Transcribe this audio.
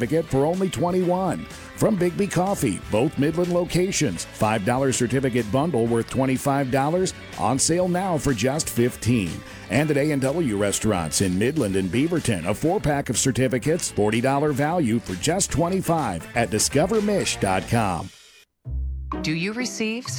certificate for only $21. From Bigby Coffee, both Midland locations, $5 certificate bundle worth $25, on sale now for just $15. And at A&W Restaurants in Midland and Beaverton, a 4-pack of certificates, $40 value for just $25 at discovermish.com. Do you receive